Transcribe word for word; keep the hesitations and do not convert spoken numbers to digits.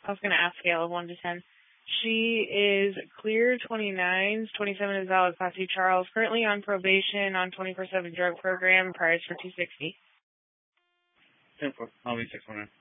I was going to ask scale of one to ten. She is clear, twenty-nines, twenty-seven is valid, Class C Charles, currently on probation on twenty-four seven drug program, price for two sixty. ten four. I'll be six one nine.